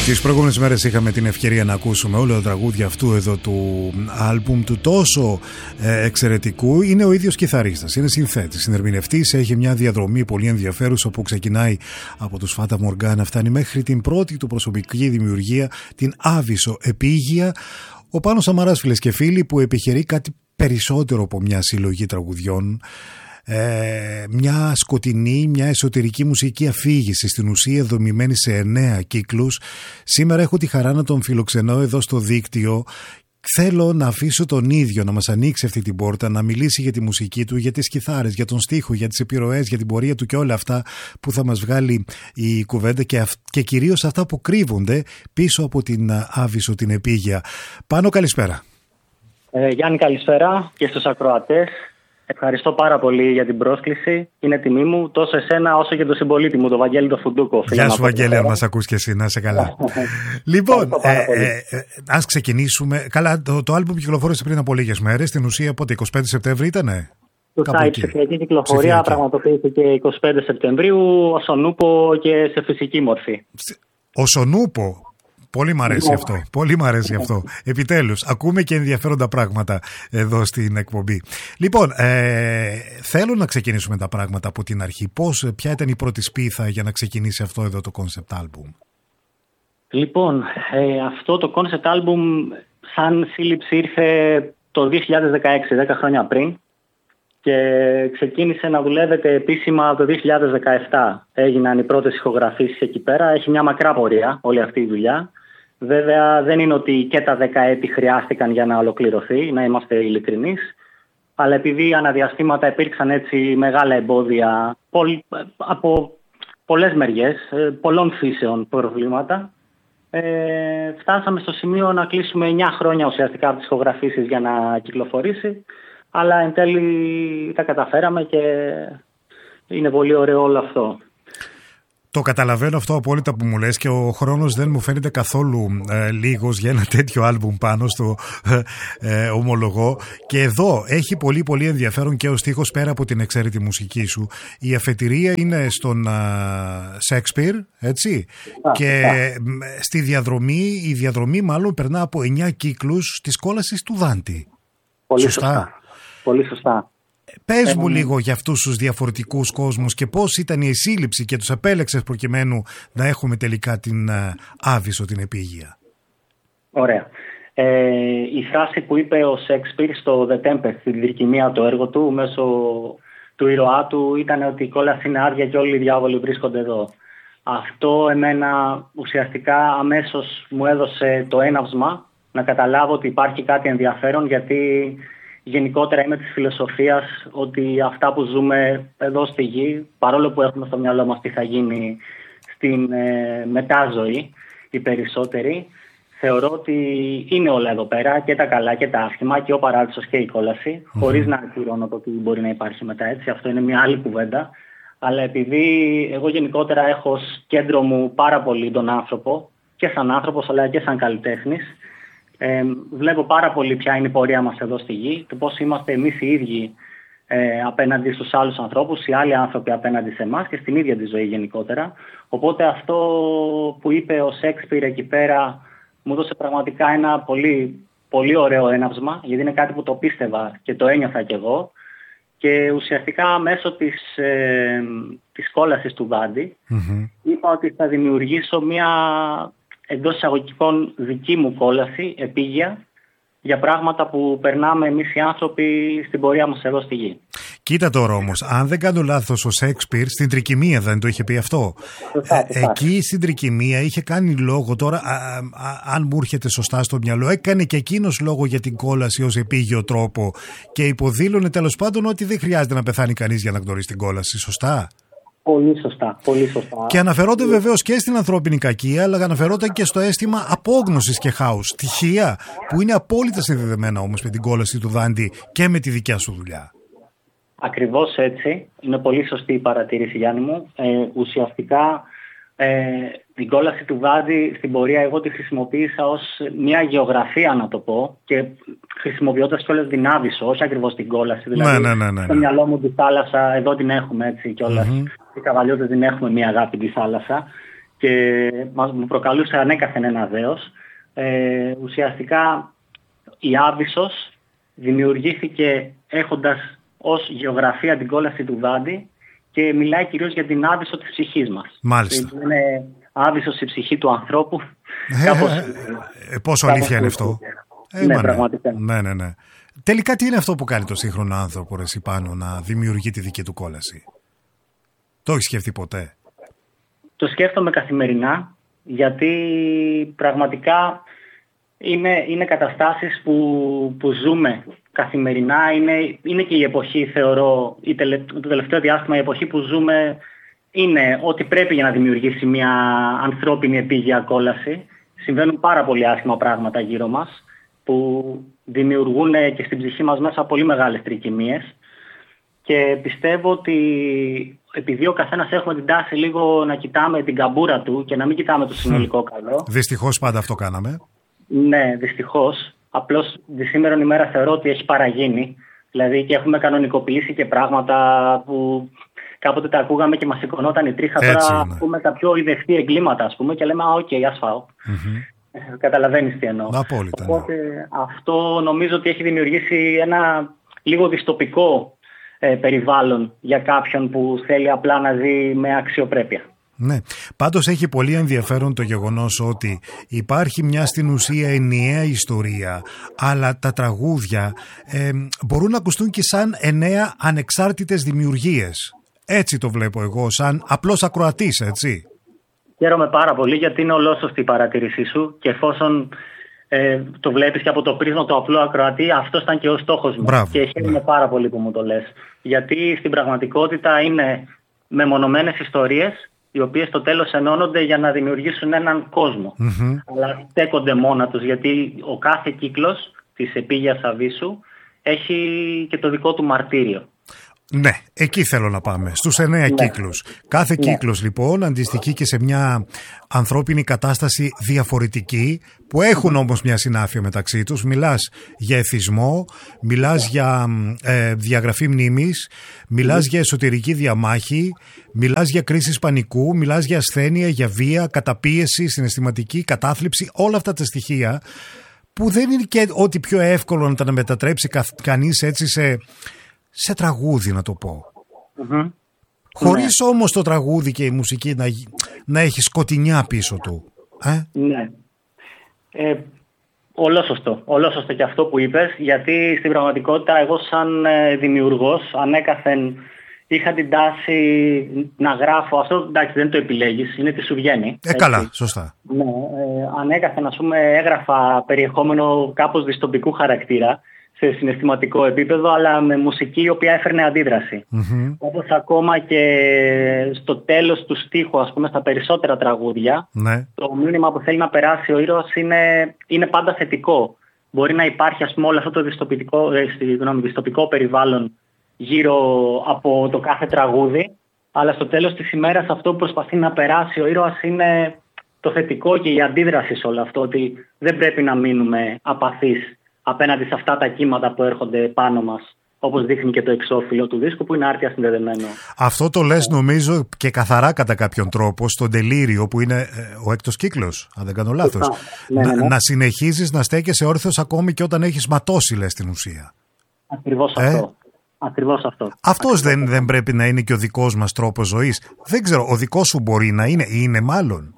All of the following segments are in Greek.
Τις προηγούμενες μέρες είχαμε την ευκαιρία να ακούσουμε όλα τα τραγούδια αυτού εδώ του άλμπουμ του τόσο εξαιρετικού. Είναι ο ίδιος κιθαρίστας, είναι συνθέτης, συνερμηνευτής, έχει μια διαδρομή πολύ ενδιαφέρουσα που ξεκινάει από τους Φάτα Μοργκάνα, φτάνει μέχρι την πρώτη του προσωπική δημιουργία, την Άβυσσο Επίγεια. Ο Πάνος Σαμαράς, φίλες και φίλοι, που επιχειρεί κάτι περισσότερο από μια συλλογή τραγουδιών. Μια σκοτεινή, μια εσωτερική μουσική αφήγηση, στην ουσία δομημένη σε 9 κύκλους. Σήμερα έχω τη χαρά να τον φιλοξενώ εδώ στο δίκτυο. Θέλω να αφήσω τον ίδιο να μας ανοίξει αυτή την πόρτα, να μιλήσει για τη μουσική του, για τις κιθάρες, για τον στίχο, για τις επιρροές, για την πορεία του και όλα αυτά που θα μας βγάλει η κουβέντα και κυρίως αυτά που κρύβονται πίσω από την Άβυσσο την Επίγεια. Πάνο, καλησπέρα. Γιάννη, καλησπέρα και στους ακροατές. Ευχαριστώ πάρα πολύ για την πρόσκληση. Είναι τιμή μου τόσο εσένα όσο και τον συμπολίτη μου, τον Βαγγέλη τον Φουντούκο. Γεια σου, Βαγγέλη, αν μας ακούς και εσύ, να είσαι καλά. Λοιπόν, ας ξεκινήσουμε. Καλά, το άλμπουμ κυκλοφόρησε πριν από λίγες μέρες. Στην ουσία, πότε, 25 Σεπτέμβρη ήτανε? Η ψηφιακή κυκλοφορία πραγματοποιήθηκε 25 Σεπτεμβρίου, ως Ονούπο και σε φυσική μορφή. Ως Ονούπο. Πολύ μ' αρέσει αυτό. Πολύ μ' αρέσει αυτό. Επιτέλους, ακούμε και ενδιαφέροντα πράγματα εδώ στην εκπομπή. Λοιπόν, θέλω να ξεκινήσουμε τα πράγματα από την αρχή. Ποια ήταν η πρώτη σπίθα για να ξεκινήσει αυτό εδώ το concept album? Λοιπόν, αυτό το concept album σαν σύλληψη ήρθε το 2016, 10 χρόνια πριν, και ξεκίνησε να δουλεύεται επίσημα το 2017. Έγιναν οι πρώτες ηχογραφήσεις εκεί πέρα. Έχει μια μακρά πορεία όλη αυτή η δουλειά. Βέβαια δεν είναι ότι και τα 10 έτη χρειάστηκαν για να ολοκληρωθεί, να είμαστε ειλικρινείς. Αλλά επειδή αναδιαστήματα υπήρξαν έτσι μεγάλα εμπόδια από πολλές μεριές, πολλών φύσεων προβλήματα, φτάσαμε στο σημείο να κλείσουμε 9 χρόνια ουσιαστικά από τις ηχογραφήσεις για να κυκλοφορήσει. Αλλά εν τέλει τα καταφέραμε και είναι πολύ ωραίο όλο αυτό. Το καταλαβαίνω αυτό απόλυτα που μου λες και ο χρόνος δεν μου φαίνεται καθόλου λίγος για ένα τέτοιο άλμπουμ, πάνω στο ομολογώ. Και εδώ έχει πολύ πολύ ενδιαφέρον και ο στίχος πέρα από την εξαίρετη μουσική σου. Η αφετηρία είναι στον Σέξπιρ, έτσι. Και στη διαδρομή, η διαδρομή μάλλον περνά από 9 κύκλους της κόλασης του Δάντη. Πολύ σωστά. Πολύ σωστά. Πες μου λίγο για αυτούς τους διαφορετικούς κόσμους και πώς ήταν η σύλληψη και τους επέλεξες προκειμένου να έχουμε τελικά την Άβυσσο την Επίγεια. Ωραία. Η φράση που είπε ο Σέξπιρ στο The Tempest, στην τρικυμία το έργο του, μέσω του ήρωά του, ήταν ότι η κόλαση είναι άδεια και όλοι οι διάβολοι βρίσκονται εδώ. Αυτό εμένα ουσιαστικά αμέσως μου έδωσε το έναυσμα να καταλάβω ότι υπάρχει κάτι ενδιαφέρον, γιατί γενικότερα είμαι της φιλοσοφίας ότι αυτά που ζούμε εδώ στη γη, παρόλο που έχουμε στο μυαλό μας τι θα γίνει στην μετάζωη, οι περισσότεροι, θεωρώ ότι είναι όλα εδώ πέρα, και τα καλά και τα άσχημα, και ο παράδεισος και η κόλαση, χωρίς να ακυρώνω το ότι μπορεί να υπάρχει μετά, έτσι. Αυτό είναι μια άλλη κουβέντα. Αλλά επειδή εγώ γενικότερα έχω ως κέντρο μου πάρα πολύ τον άνθρωπο, και σαν άνθρωπος αλλά και σαν καλλιτέχνης, βλέπω πάρα πολύ ποια είναι η πορεία μας εδώ στη γη, το πώς είμαστε εμείς οι ίδιοι απέναντι στους άλλους ανθρώπους, οι άλλοι άνθρωποι απέναντι σε εμάς και στην ίδια τη ζωή γενικότερα. Οπότε αυτό που είπε ο Σέξπιρ εκεί πέρα μου έδωσε πραγματικά ένα πολύ, πολύ ωραίο έναυσμα, γιατί είναι κάτι που το πίστευα και το ένιωθα κι εγώ, και ουσιαστικά μέσω της κόλασης του Δάντη είπα ότι θα δημιουργήσω μια, εντός εισαγωγικών, δική μου κόλαση, επίγεια, για πράγματα που περνάμε εμείς οι άνθρωποι στην πορεία μας εδώ στη γη. Κοίτα τώρα όμως, αν δεν κάνω λάθος, ο Σέξπιρ στην Τρικυμία δεν το είχε πει αυτό? Εκεί στην Τρικυμία είχε κάνει λόγο, τώρα αν μου έρχεται σωστά στο μυαλό, έκανε και εκείνος λόγο για την κόλαση ως επίγειο τρόπο και υποδήλωνε τέλος πάντων ότι δεν χρειάζεται να πεθάνει κανείς για να γνωρίσει την κόλαση, σωστά? Πολύ σωστά, πολύ σωστά. Και αναφερόταν βεβαίως και στην ανθρώπινη κακία, αλλά αναφερόταν και στο αίσθημα απόγνωσης και χάους. Στοιχεία που είναι απόλυτα συνδεδεμένα όμως με την κόλαση του Δάντη και με τη δικιά σου δουλειά. Ακριβώς έτσι. Είναι πολύ σωστή η παρατήρηση, Γιάννη μου. Ουσιαστικά την κόλαση του Δάντη στην πορεία εγώ τη χρησιμοποίησα ως μια γεωγραφία, να το πω, και χρησιμοποιώντας κιόλας την Άβυσσο, όχι ακριβώς την κόλαση. Δηλαδή, στο μυαλό μου τη θάλασσα, εδώ την έχουμε έτσι κιόλας. Οι Καβαλιώτες την έχουμε μια αγάπη τη θάλασσα. και μου προκαλούσε ανέκαθεν ένα δέος. Ουσιαστικά η Άβυσσος δημιουργήθηκε έχοντας ως γεωγραφία την κόλαση του Δάντη και μιλάει κυρίως για την Άβυσσο της ψυχής μας. Μάλιστα. Είναι Άβυσσος η ψυχή του ανθρώπου. Πόσο αλήθεια είναι αυτό. Ναι, πραγματικά. Ναι. Τελικά τι είναι αυτό που κάνει το σύγχρονο άνθρωπο, ρε εσύ, πάνω να δημιουργεί τη δική του κόλαση? Το έχεις σκεφτεί ποτέ? Το σκέφτομαι καθημερινά, γιατί πραγματικά είναι καταστάσεις που ζούμε καθημερινά. Είναι και η εποχή, θεωρώ, το τελευταίο διάστημα η εποχή που ζούμε είναι ότι πρέπει για να δημιουργήσει μια ανθρώπινη επίγεια κόλαση. Συμβαίνουν πάρα πολύ άσχημα πράγματα γύρω μας που δημιουργούν και στην ψυχή μας μέσα πολύ μεγάλες τρικυμίες, και πιστεύω ότι επειδή ο καθένας έχουμε την τάση λίγο να κοιτάμε την καμπούρα του και να μην κοιτάμε το συνολικό καλό. Δυστυχώς πάντα αυτό κάναμε. Ναι, δυστυχώς. Απλώς τη σήμερα ημέρα θεωρώ ότι έχει παραγίνει. Δηλαδή και έχουμε κανονικοποιήσει και πράγματα που κάποτε τα ακούγαμε και μας σηκωνόταν η τρίχα. Τώρα πούμε τα πιο ιδεχτή εγκλήματα, ας πούμε, και λέμε οκ, ας φάω. Καταλαβαίνεις τι εννοώ. Απόλυτα. Οπότε αυτό νομίζω ότι έχει δημιουργήσει ένα λίγο δυστοπικό περιβάλλον για κάποιον που θέλει απλά να ζει με αξιοπρέπεια. Ναι. Πάντως έχει πολύ ενδιαφέρον το γεγονός ότι υπάρχει μια στην ουσία ενιαία ιστορία, αλλά τα τραγούδια μπορούν να ακουστούν και σαν 9 ανεξάρτητες δημιουργίες. Έτσι το βλέπω εγώ, σαν απλός ακροατής, έτσι. Χαίρομαι πάρα πολύ, γιατί είναι ολόσωστη η παρατήρησή σου, και εφόσον το βλέπεις και από το πρίσμα του απλού ακροατή, αυτός ήταν και ο στόχος μου. Μπράβο, και χαίρομαι πάρα πολύ που μου το λες. Γιατί στην πραγματικότητα είναι μεμονωμένες ιστορίες, οι οποίες στο τέλος ενώνονται για να δημιουργήσουν έναν κόσμο. Αλλά στέκονται μόνα τους, γιατί ο κάθε κύκλος της επίγειας Αβύσσου έχει και το δικό του μαρτύριο. Ναι, εκεί θέλω να πάμε, στους 9 κύκλους. Κάθε κύκλος λοιπόν αντιστοιχεί και σε μια ανθρώπινη κατάσταση διαφορετική, που έχουν όμως μια συνάφεια μεταξύ τους. Μιλάς για εθισμό, μιλάς για διαγραφή μνήμης, μιλάς για εσωτερική διαμάχη, μιλάς για κρίσεις πανικού, μιλάς για ασθένεια, για βία, καταπίεση, συναισθηματική κατάθλιψη, όλα αυτά τα στοιχεία που δεν είναι και ό,τι πιο εύκολο να τα μετατρέψει κανείς έτσι σε τραγούδι, να το πω. Χωρίς όμως το τραγούδι και η μουσική να έχει σκοτεινιά πίσω του. Ναι. Ολόσωστο και αυτό που είπες, γιατί στην πραγματικότητα εγώ σαν δημιουργός ανέκαθεν είχα την τάση να γράφω. Αυτό εντάξει δεν το επιλέγεις, είναι τι σου βγαίνει. Καλά, σωστά. Ναι, ανέκαθεν έγραφα περιεχόμενο κάπως δυστοπικού χαρακτήρα, σε συναισθηματικό επίπεδο, αλλά με μουσική η οποία έφερνε αντίδραση. Όπως ακόμα και στο τέλος του στίχου, ας πούμε, στα περισσότερα τραγούδια, το μήνυμα που θέλει να περάσει ο ήρωας είναι πάντα θετικό. Μπορεί να υπάρχει, ας πούμε, όλο αυτό το δυστοπικό περιβάλλον γύρω από το κάθε τραγούδι, αλλά στο τέλος της ημέρας αυτό που προσπαθεί να περάσει ο ήρωας είναι το θετικό και η αντίδραση σε όλο αυτό, ότι δεν πρέπει να μείνουμε απαθείς απέναντι σε αυτά τα κύματα που έρχονται πάνω μας, όπως δείχνει και το εξώφυλλο του δίσκου, που είναι άρτια συνδεδεμένο. Αυτό το λες νομίζω και καθαρά κατά κάποιον τρόπο στον Τελείριο, που είναι ο έκτος κύκλος, αν δεν κάνω λάθος. Ναι. Να συνεχίζεις να στέκεσαι όρθιος ακόμη και όταν έχεις ματώσει, λες, στην ουσία. Ακριβώς αυτό. Αυτός δεν πρέπει να είναι και ο δικός μας τρόπος ζωής? Δεν ξέρω, ο δικός σου μπορεί να είναι, ή είναι μάλλον?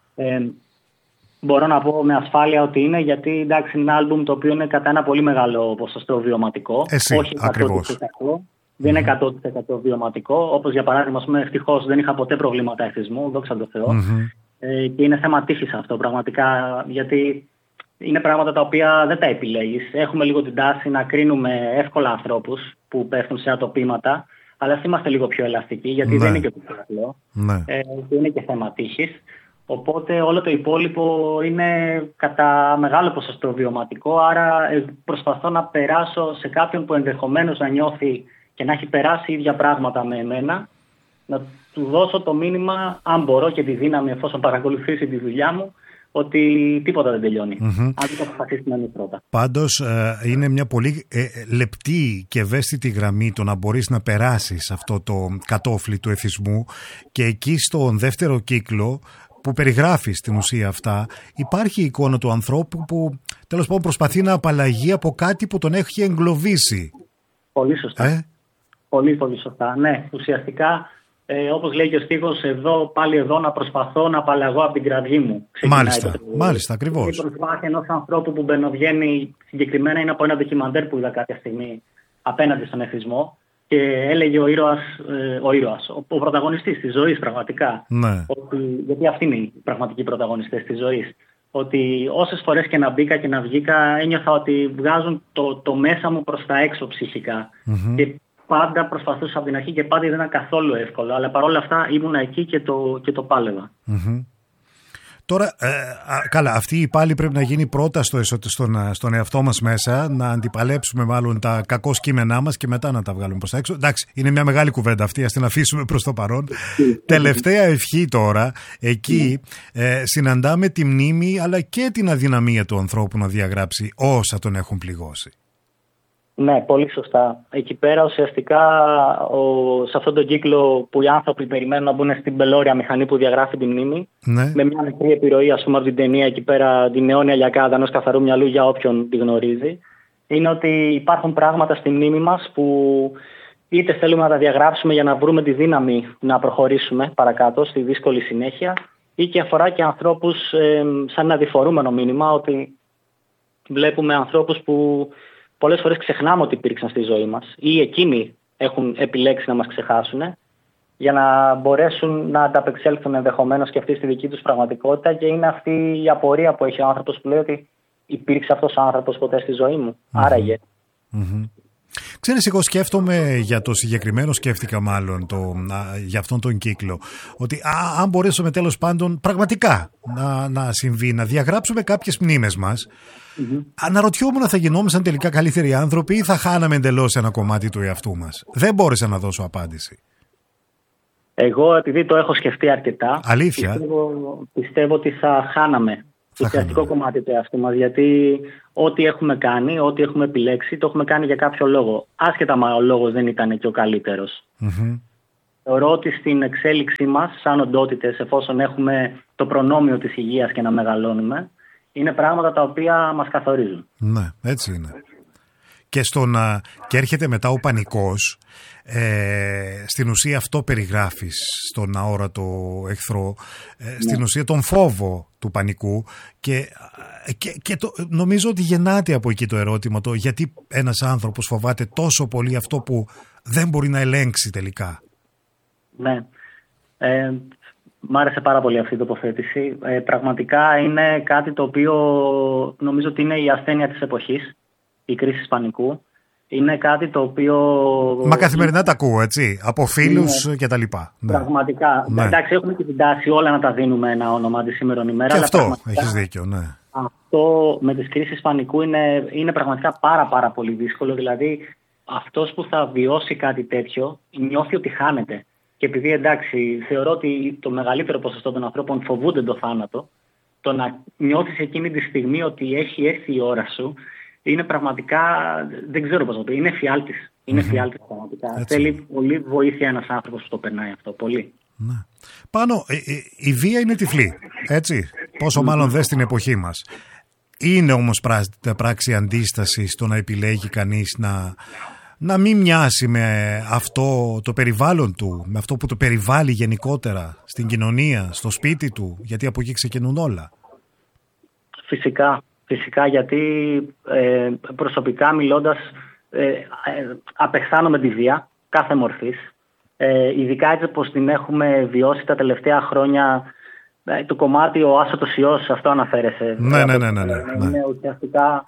Μπορώ να πω με ασφάλεια ότι είναι, γιατί εντάξει είναι ένα άλμπουμ το οποίο είναι κατά ένα πολύ μεγάλο ποσοστό βιωματικό. Όχι 100%. Δεν είναι 100% βιωματικό. Όπως για παράδειγμα, ευτυχώς δεν είχα ποτέ προβλήματα εθισμού, δόξα τω Θεώ. Και είναι θέμα τύχης αυτό πραγματικά, γιατί είναι πράγματα τα οποία δεν τα επιλέγεις. Έχουμε λίγο την τάση να κρίνουμε εύκολα ανθρώπους που πέφτουν σε ατοπήματα, αλλά ας είμαστε λίγο πιο ελαστικοί, γιατί δεν είναι και το καλό. Και είναι και θέμα τύχης. Οπότε όλο το υπόλοιπο είναι κατά μεγάλο ποσοστό βιωματικό, άρα προσπαθώ να περάσω σε κάποιον που ενδεχομένως να νιώθει και να έχει περάσει ίδια πράγματα με εμένα, να του δώσω το μήνυμα, αν μπορώ και τη δύναμη, εφόσον παρακολουθήσει τη δουλειά μου, ότι τίποτα δεν τελειώνει. Αν δεν το αποφασίσει να είναι πρώτα. Πάντως είναι μια πολύ λεπτή και ευαίσθητη γραμμή το να μπορείς να περάσεις αυτό το κατόφλι του εθισμού, και εκεί στον δεύτερο κύκλο που περιγράφει στην ουσία αυτά, υπάρχει η εικόνα του ανθρώπου που τέλος πάντων προσπαθεί να απαλλαγεί από κάτι που τον έχει εγκλωβίσει. Πολύ σωστά. Πολύ σωστά. Ναι, ουσιαστικά, όπως λέει και ο στίχος, πάλι εδώ να προσπαθώ να απαλλαγώ από την κραυγή μου. Μάλιστα, ακριβώς. Η προσπάθεια ενός ανθρώπου που μπαινοβγαίνει, συγκεκριμένα είναι από ένα ντοκιμαντέρ που είδα κάποια στιγμή απέναντι στον εθισμό, και έλεγε ο πρωταγωνιστής της ζωής πραγματικά, ναι. Γιατί αυτοί είναι οι πραγματικοί πρωταγωνιστές της ζωής, ότι όσες φορές και να μπήκα και να βγήκα ένιωθα ότι βγάζουν το μέσα μου προς τα έξω ψυχικά. Και πάντα προσπαθούσα από την αρχή και πάντα δεν ήταν καθόλου εύκολο, αλλά παρόλα αυτά ήμουν εκεί και το πάλευα. Τώρα, καλά, αυτή η πάλι πρέπει να γίνει πρώτα στον εαυτό μας μέσα, να αντιπαλέψουμε μάλλον τα κακό κείμενά μας και μετά να τα βγάλουμε προς τα έξω. Εντάξει, είναι μια μεγάλη κουβέντα αυτή, ας την αφήσουμε προς το παρόν. Τελευταία ευχή τώρα, εκεί συναντάμε τη μνήμη αλλά και την αδυναμία του ανθρώπου να διαγράψει όσα τον έχουν πληγώσει. Ναι, πολύ σωστά. Εκεί πέρα ουσιαστικά σε αυτόν τον κύκλο που οι άνθρωποι περιμένουν να μπουν στην πελώρια μηχανή που διαγράφει τη μνήμη, ναι. Με μια μικρή επιρροή, ας πούμε, από την ταινία εκεί πέρα, την αιώνια λιακάδα ενός καθαρού μυαλού, για όποιον τη γνωρίζει, είναι ότι υπάρχουν πράγματα στη μνήμη μας που είτε θέλουμε να τα διαγράψουμε για να βρούμε τη δύναμη να προχωρήσουμε παρακάτω στη δύσκολη συνέχεια, ή και αφορά και ανθρώπους σαν ένα διφορούμενο μήνυμα, ότι βλέπουμε ανθρώπους που πολλές φορές ξεχνάμε ότι υπήρξαν στη ζωή μας ή εκείνοι έχουν επιλέξει να μας ξεχάσουν για να μπορέσουν να ανταπεξέλθουν ενδεχομένως και αυτοί στη δική τους πραγματικότητα, και είναι αυτή η απορία που έχει ο άνθρωπος που λέει ότι υπήρξε αυτός ο άνθρωπος ποτέ στη ζωή μου, άραγε. Ξέρεις, εγώ σκέφτομαι για το συγκεκριμένο, σκέφτηκα μάλλον για αυτόν τον κύκλο, ότι αν μπορέσουμε τέλος πάντων πραγματικά να συμβεί, να διαγράψουμε κάποιες μνήμες μας, αναρωτιόμουν αν θα γινόμασταν τελικά καλύτεροι άνθρωποι ή θα χάναμε εντελώς ένα κομμάτι του εαυτού μας. Δεν μπόρεσα να δώσω απάντηση. Εγώ, επειδή το έχω σκεφτεί αρκετά, αλήθεια, πιστεύω ότι θα χάναμε το ουσιαστικό κομμάτι του εαυτού μας, γιατί ό,τι έχουμε κάνει, ό,τι έχουμε επιλέξει, το έχουμε κάνει για κάποιο λόγο. Άσχετα μα ο λόγος δεν ήταν και ο καλύτερος. Θεωρώ ότι στην εξέλιξή μας σαν οντότητες, εφόσον έχουμε το προνόμιο της υγείας και να μεγαλώνουμε, είναι πράγματα τα οποία μας καθορίζουν. Ναι, έτσι είναι. Και έρχεται μετά ο πανικός. Στην ουσία αυτό περιγράφεις στον αόρατο εχθρό, στην ουσία τον φόβο του πανικού, και νομίζω ότι γεννάται από εκεί το ερώτημα, γιατί ένας άνθρωπος φοβάται τόσο πολύ αυτό που δεν μπορεί να ελέγξει τελικά. Ναι, μ' άρεσε πάρα πολύ αυτή η τοποθέτηση. Πραγματικά είναι κάτι το οποίο νομίζω ότι είναι η ασθένεια της εποχής, η κρίση πανικού. Είναι κάτι το οποίο... Μα καθημερινά τα ακούω, έτσι, από φίλους και τα λοιπά. Πραγματικά. Ναι. Εντάξει, έχουμε και την τάση όλα να τα δίνουμε ένα όνομα τη σήμερον ημέρα. Και αυτό, έχεις δίκιο, ναι. Αυτό με τις κρίσεις πανικού είναι πραγματικά πάρα πολύ δύσκολο. Δηλαδή, αυτός που θα βιώσει κάτι τέτοιο νιώθει ότι χάνεται. Και επειδή, εντάξει, θεωρώ ότι το μεγαλύτερο ποσοστό των ανθρώπων φοβούνται το θάνατο, το να νιώθεις εκείνη τη στιγμή ότι έχει έρθει η ώρα σου, είναι πραγματικά, δεν ξέρω πώς να το πω, είναι εφιάλτης. Είναι εφιάλτης πραγματικά. Έτσι. Θέλει πολύ βοήθεια ένας άνθρωπος που το περνάει αυτό, πολύ. Ναι. Πάνω, η βία είναι τυφλή, έτσι, πόσο μάλλον δε στην εποχή μας. Είναι όμως πράξη αντίσταση στο να επιλέγει κανείς να μην μοιάσει με αυτό το περιβάλλον του, με αυτό που το περιβάλλει γενικότερα στην κοινωνία, στο σπίτι του, γιατί από εκεί ξεκινούν όλα. Φυσικά, γιατί προσωπικά μιλώντας απεχθάνομαι τη βία κάθε μορφής, ειδικά έτσι πως την έχουμε βιώσει τα τελευταία χρόνια, το κομμάτι ο άσωτος ιός, αυτό αναφέρεσαι. Ναι. Είναι ουσιαστικά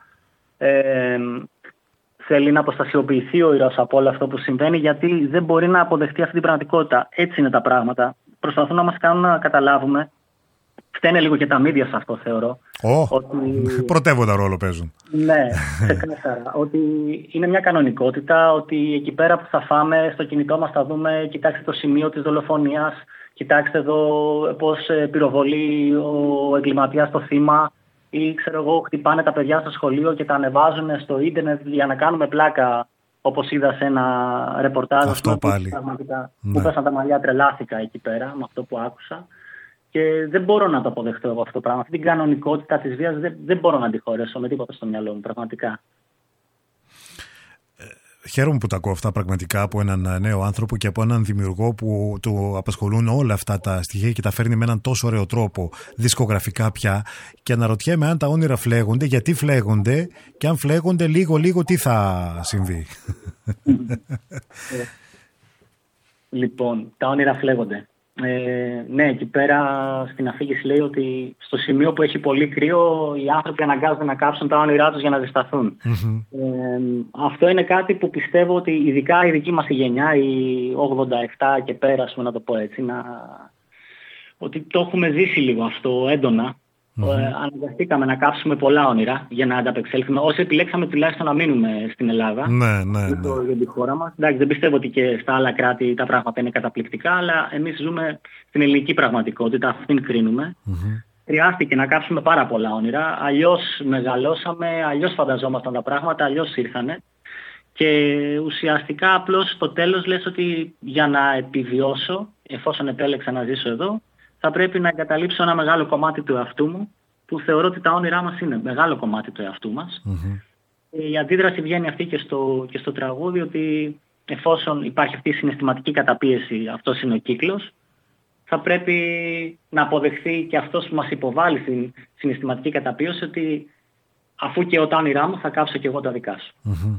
θέλει να αποστασιοποιηθεί ο ήρωας από όλο αυτό που συμβαίνει, γιατί δεν μπορεί να αποδεχτεί αυτή την πραγματικότητα. Έτσι είναι τα πράγματα. Προσπαθούν να μας κάνουν να καταλάβουμε. Φταίνε λίγο και τα μίδια σε αυτό, θεωρώ. Ότι... πρωτεύοντα ρόλο παίζουν. Ναι, ξεκάθαρα. Ότι είναι μια κανονικότητα, ότι εκεί πέρα που θα φάμε, στο κινητό μας θα δούμε, κοιτάξτε το σημείο της δολοφονίας, κοιτάξτε εδώ πώς πυροβολεί ο εγκληματίας το θύμα, ή ξέρω εγώ, χτυπάνε τα παιδιά στο σχολείο και τα ανεβάζουν στο ίντερνετ για να κάνουμε πλάκα, όπως είδα σε ένα ρεπορτάζ. Αυτό πάλι. Που πέσαν τα μαλλιά, τρελάθηκα εκεί πέρα με αυτό που άκουσα. Και δεν μπορώ να το αποδεχτώ εγώ αυτό το πράγμα. Αυτή την κανονικότητα της βίας δεν μπορώ να τη χωρέσω με τίποτα στο μυαλό μου, πραγματικά. Χαίρομαι που τα ακούω αυτά πραγματικά από έναν νέο άνθρωπο και από έναν δημιουργό που του απασχολούν όλα αυτά τα στοιχεία και τα φέρνει με έναν τόσο ωραίο τρόπο δισκογραφικά πια. Και αναρωτιέμαι αν τα όνειρα φλέγονται, γιατί φλέγονται και αν φλέγονται λίγο τι θα συμβεί. Λοιπόν, τα όνειρα φλέγονται. Ναι, εκεί πέρα στην αφήγηση λέει ότι στο σημείο που έχει πολύ κρύο οι άνθρωποι αναγκάζονται να κάψουν τα όνειρά τους για να ζεσταθούν. Αυτό είναι κάτι που πιστεύω ότι ειδικά η δική μας γενιά, η 87 και πέρα, να το πω έτσι, ότι το έχουμε ζήσει λίγο αυτό έντονα. Αναγκαστήκαμε να κάψουμε πολλά όνειρα για να ανταπεξέλθουμε. Όσοι επιλέξαμε τουλάχιστον να μείνουμε στην Ελλάδα, για τη χώρα μας. Εντάξει, δεν πιστεύω ότι και στα άλλα κράτη τα πράγματα είναι καταπληκτικά, αλλά εμείς ζούμε στην ελληνική πραγματικότητα, αυτήν κρίνουμε. Χρειάστηκε να κάψουμε πάρα πολλά όνειρα. Αλλιώς μεγαλώσαμε, αλλιώς φανταζόμασταν τα πράγματα, αλλιώς ήρθανε. Και ουσιαστικά απλώς στο τέλος λες ότι για να επιβιώσω, εφόσον επέλεξα να ζήσω εδώ, θα πρέπει να εγκαταλείψω ένα μεγάλο κομμάτι του εαυτού μου, που θεωρώ ότι τα όνειρά μας είναι μεγάλο κομμάτι του εαυτού μας. Η αντίδραση βγαίνει αυτή και στο τραγούδι, ότι εφόσον υπάρχει αυτή η συναισθηματική καταπίεση, αυτός είναι ο κύκλος, θα πρέπει να αποδεχθεί και αυτός που μας υποβάλλει στην συναισθηματική καταπίεση, ότι αφού και τα όνειρά μου, θα κάψω και εγώ τα δικά σου.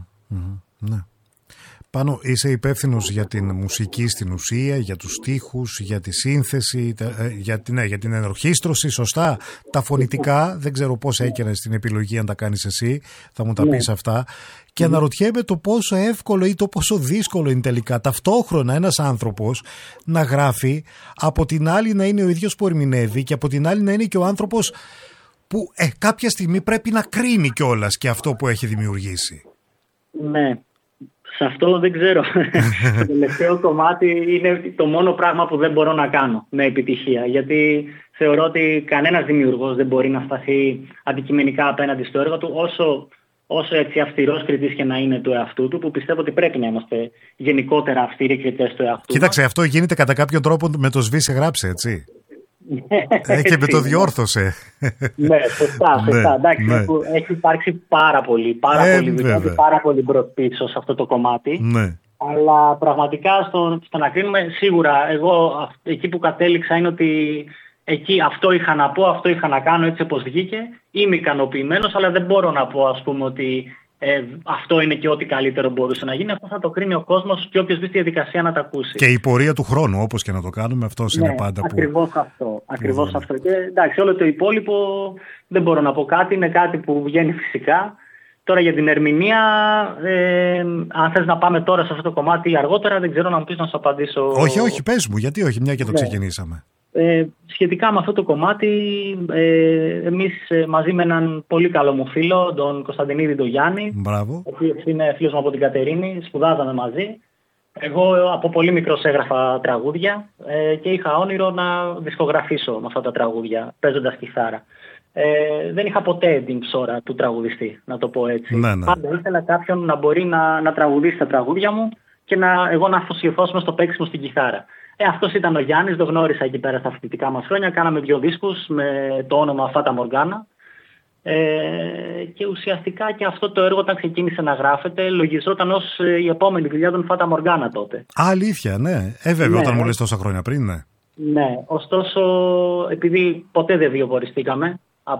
Ναι. Πάνω, είσαι υπεύθυνος για την μουσική στην ουσία, για τους στίχους, για τη σύνθεση, για την ενορχήστρωση, σωστά. Τα φωνητικά, δεν ξέρω πώς έκανες την επιλογή, αν τα κάνεις εσύ, θα μου τα πεις αυτά. Και αναρωτιέμαι το πόσο εύκολο ή το πόσο δύσκολο είναι τελικά ταυτόχρονα ένας άνθρωπος να γράφει, από την άλλη να είναι ο ίδιος που ερμηνεύει και από την άλλη να είναι και ο άνθρωπος που κάποια στιγμή πρέπει να κρίνει κιόλας και αυτό που έχει δημιουργήσει. Ναι. Σε αυτό δεν ξέρω. Το τελευταίο κομμάτι είναι το μόνο πράγμα που δεν μπορώ να κάνω με επιτυχία. Γιατί θεωρώ ότι κανένας δημιουργός δεν μπορεί να σταθεί αντικειμενικά απέναντι στο έργο του, όσο έτσι αυστηρός κριτής και να είναι του εαυτού του, που πιστεύω ότι πρέπει να είμαστε γενικότερα αυστηροί κριτές του εαυτού. Κοίταξε, αυτό γίνεται κατά κάποιο τρόπο με το σβήσε γράψε, έτσι. Και με το διόρθωσε. Ναι, σωστά. Εντάξει, έχει υπάρξει πάρα πολύ δουλειά και πάρα πολύ μπρος-πίσω σε αυτό το κομμάτι. Ναι. Αλλά πραγματικά στο να κρίνουμε, σίγουρα εγώ εκεί που κατέληξα είναι ότι εκεί αυτό είχα να πω, αυτό είχα να κάνω, έτσι όπως βγήκε. Είμαι ικανοποιημένος, αλλά δεν μπορώ να πω, ας πούμε, ότι αυτό είναι και ό,τι καλύτερο μπορούσε να γίνει. Αυτό θα το κρίνει ο κόσμος και όποιος μπει στη διαδικασία να τα ακούσει. Και η πορεία του χρόνου, όπως και να το κάνουμε, αυτός είναι πάντα ακριβώς αυτό. Και εντάξει, όλο το υπόλοιπο δεν μπορώ να πω κάτι. Είναι κάτι που βγαίνει φυσικά. Τώρα για την ερμηνεία, αν θες να πάμε τώρα σε αυτό το κομμάτι ή αργότερα, δεν ξέρω να μου πεις να σου απαντήσω. Όχι, πες μου, γιατί όχι, μια και το ξεκινήσαμε. Σχετικά με αυτό το κομμάτι, εμείς μαζί με έναν πολύ καλό μου φίλο, τον Κωνσταντινίδη τον Γιάννη, ο οποίος είναι φίλος μου από την Κατερίνη, σπουδάζαμε μαζί. Εγώ από πολύ μικρός έγραφα τραγούδια και είχα όνειρο να δισκογραφήσω με αυτά τα τραγούδια, παίζοντας κιθάρα. Δεν είχα ποτέ την ψώρα του τραγουδιστή, να το πω έτσι. Ναι. Πάντα ήθελα κάποιον να μπορεί να τραγουδήσει τα τραγούδια μου και εγώ να αφοσιωθώ στο παίξιμο στην κιθάρα. Αυτός ήταν ο Γιάννης, το γνώρισα εκεί πέρα στα φοιτητικά μας χρόνια. Κάναμε 2 δίσκους με το όνομα Φάτα Μοργάνα. Και ουσιαστικά και αυτό το έργο, όταν ξεκίνησε να γράφεται, λογιζόταν ως η επόμενη δουλειά των Φάτα Μοργάνα τότε. Αλήθεια, ναι. Βέβαια, όταν μου λες τόσα χρόνια πριν, ναι. Ναι, ωστόσο, επειδή ποτέ δεν βιοποριστήκαμε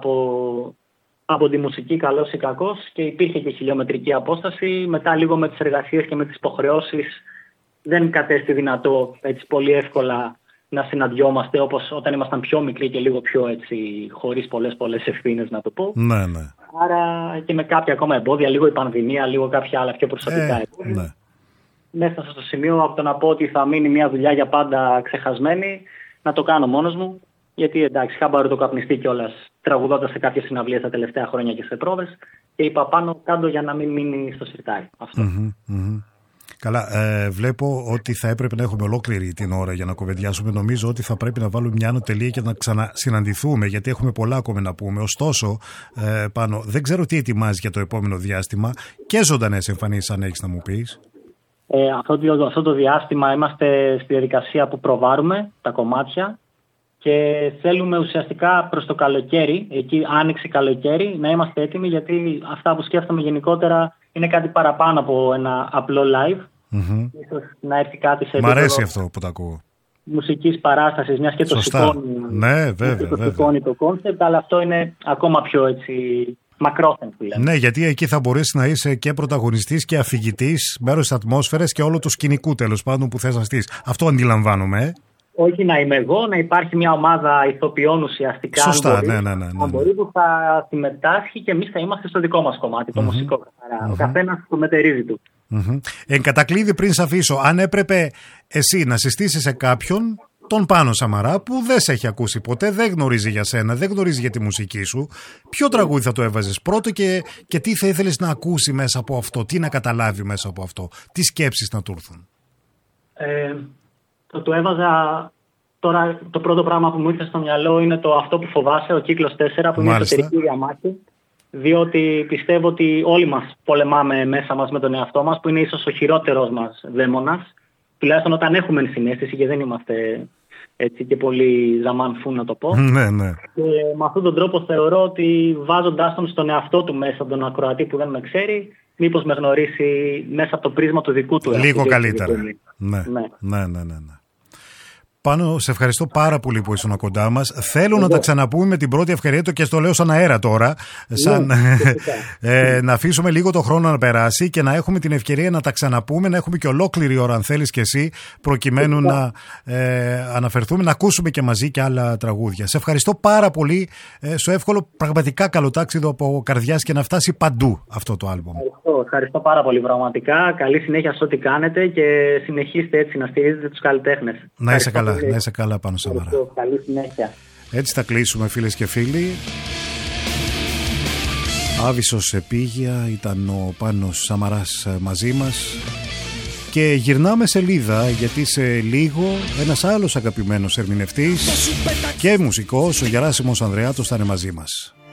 από τη μουσική, καλός ή κακός, και υπήρχε και χιλιομετρική απόσταση, μετά λίγο με τις εργασίες και με τις υποχρεώσεις, δεν κατέστη δυνατό έτσι πολύ εύκολα να συναντιόμαστε όπως όταν ήμασταν πιο μικροί και λίγο πιο έτσι, χωρίς πολλές ευθύνες, να το πω. Ναι. Άρα και με κάποια ακόμα εμπόδια, λίγο η πανδημία, λίγο κάποια άλλα πιο προσωπικά εμπόδια. Ναι. Έφτασα στο σημείο από το να πω ότι θα μείνει μια δουλειά για πάντα ξεχασμένη, να το κάνω μόνος μου. Γιατί εντάξει, είχα πάρει το καπνιστή κιόλας τραγουδώντας σε κάποιες συναυλίες τα τελευταία χρόνια και σε πρόβες. Και είπα πάνω κάτω για να μην μείνει στο σιρτάρι. Αυτό. Καλά, βλέπω ότι θα έπρεπε να έχουμε ολόκληρη την ώρα για να κουβεντιάσουμε. Νομίζω ότι θα πρέπει να βάλουμε μια ανωτελεία και να ξανασυναντηθούμε, γιατί έχουμε πολλά ακόμα να πούμε. Ωστόσο, Πάνο, δεν ξέρω τι ετοιμάζει για το επόμενο διάστημα και ζωντανές εμφανίσεις, αν έχεις να μου πεις. Αυτό το διάστημα είμαστε στη διαδικασία που προβάρουμε τα κομμάτια και θέλουμε ουσιαστικά προς το καλοκαίρι, εκεί άνοιξη καλοκαίρι, να είμαστε έτοιμοι, γιατί αυτά που σκέφτομαι γενικότερα είναι κάτι παραπάνω από ένα απλό live. Ίσως να έρθει κάτι σε επίπεδο. Μ' αρέσει αυτό που το ακούω. Μουσικής παράστασης, μιας και το σηκώνει, ναι, βέβαια. Το κόνσεπτ, αλλά αυτό είναι ακόμα πιο έτσι μακρόθεν που λέμε. Ναι, γιατί εκεί θα μπορέσεις να είσαι και πρωταγωνιστής και αφηγητής, μέρος της ατμόσφαιρας και όλο του σκηνικού τέλος πάντων που θες να στήσεις. Αυτό αντιλαμβάνομαι. Όχι να είμαι εγώ, να υπάρχει μια ομάδα ηθοποιών ουσιαστικά. Σωστά, μπορεί, ναι. μπορεί που θα συμμετάσχει και εμείς θα είμαστε στο δικό μας κομμάτι, το μουσικό. Ο καθένας το μετερίζει του. Εν κατακλείδη, πριν σε αφήσω, αν έπρεπε εσύ να συστήσεις σε κάποιον τον Πάνο Σαμαρά που δεν σε έχει ακούσει ποτέ, δεν γνωρίζει για σένα, δεν γνωρίζει για τη μουσική σου, ποιο τραγούδι θα το έβαζες πρώτο και τι θα ήθελες να ακούσει μέσα από αυτό, τι να καταλάβει μέσα από αυτό, τι σκέψεις να του έρθουν? Το έβαζα τώρα, το πρώτο πράγμα που μου ήρθε στο μυαλό είναι αυτό που φοβάσαι, ο κύκλος 4, που είναι η εσωτερική διαμάχη. Διότι πιστεύω ότι όλοι μας πολεμάμε μέσα μας με τον εαυτό μας, που είναι ίσως ο χειρότερος μας δαίμονας. Τουλάχιστον όταν έχουμε ενσυναίσθηση και δεν είμαστε έτσι και πολύ ζαμάνφου να το πω. Ναι. Και με αυτόν τον τρόπο θεωρώ ότι βάζοντάς τον στον εαυτό του μέσα, τον ακροατή που δεν με ξέρει, μήπως με γνωρίσει μέσα από το πρίσμα του δικού του εαυτού. Λίγο καλύτερα. Ναι. Πάνο, σε ευχαριστώ πάρα πολύ που ήσουν κοντά μας. Θέλω να τα ξαναπούμε με την πρώτη ευκαιρία και στο λέω σαν αέρα τώρα. Να αφήσουμε λίγο το χρόνο να περάσει και να έχουμε την ευκαιρία να τα ξαναπούμε, να έχουμε και ολόκληρη ώρα αν θέλεις και εσύ, προκειμένου να αναφερθούμε, να ακούσουμε και μαζί και άλλα τραγούδια. Σε ευχαριστώ πάρα πολύ. Σου εύχολο πραγματικά καλό τάξιδο από καρδιάς και να φτάσει παντού αυτό το άλμπομ. Ευχαριστώ πάρα πολύ πραγματικά. Καλή συνέχεια σε ό,τι κάνετε και συνεχίστε έτσι να στηρίζετε τους καλλιτέχνες. Να είσαι καλά. Να είσαι καλά, Πάνο Σαμαρά. Καλή συνέχεια. Έτσι θα κλείσουμε, φίλες και φίλοι. Άβυσσος επίγεια ήταν ο Πάνος Σαμαράς μαζί μας. Και γυρνάμε σελίδα, γιατί σε λίγο ένας άλλος αγαπημένος ερμηνευτής και μουσικός, ο Γεράσιμος Ανδρεάτος, θα είναι μαζί μας.